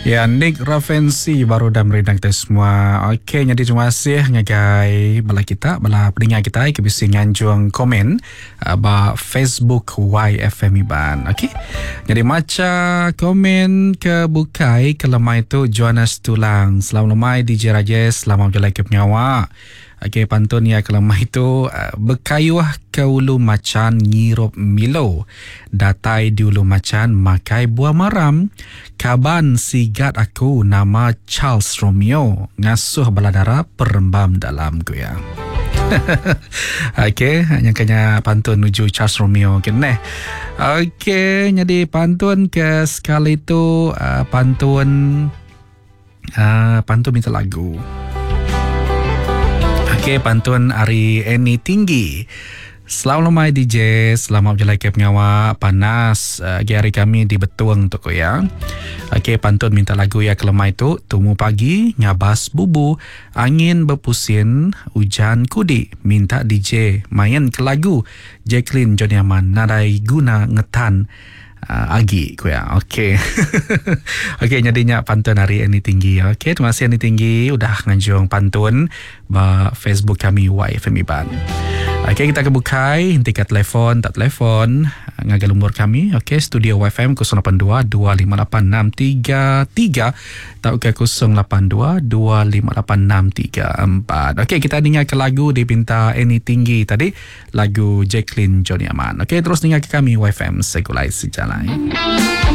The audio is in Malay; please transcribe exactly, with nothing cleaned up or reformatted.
Ya, Nick Ravensi baru dah meredang kita semua. Okey, jadi terima kasih ngagai bala kita, bala pendengar kita ke bisi nganjung komen uh, ba Facebook Y F M Iban. Okey. Jadi maca komen ke bukai ke lemai tu Jonas Tulang. Selamat lemai D J Rajesh, selamat berjalan ke penyawa. Okey, pantun ya ke lemah itu uh, berkayuah ke ulu macan ngirup milo, datai di ulu macan makai buah maram, kaban sigat aku nama Charles Romeo, ngasuh baladara perembam dalam goyang. Okey, hanya kena pantun nuju Charles Romeo kene. Okey, jadi pantun ke sekali itu uh, pantun uh, pantun minta lagu. Okey, pantun hari ini tinggi. Selamat lemai D J, selamat berjalan ke pengawa panas. Uh, hari kami di Betuang tu ya. Okey, pantun minta lagu ya ke lemai tu. Tumu pagi, ngabas bubu, angin berpusin, hujan kudi. Minta D J main ke lagu Jacqueline Joniaman, nadai guna ngetan. Uh, Agi ku ya. Okey. Okey, jadinya pantun hari ini tinggi. Okey, terima kasih ini tinggi udah nganjung pantun ba Facebook kami Y F M Iban. Okey, kita ke bukai henti ke telefon, tak telefon ngagal umur kami. Okey, studio Y F M kosong lapan dua dua lima lapan enam tiga tiga atau ke kosong lapan dua dua lima lapan enam tiga empat. Okey, kita dengar ke lagu dipinta ini tinggi tadi, lagu Jacqueline Joniaman. Okey, terus dengar ke kami Y F M Segulai Sejalan.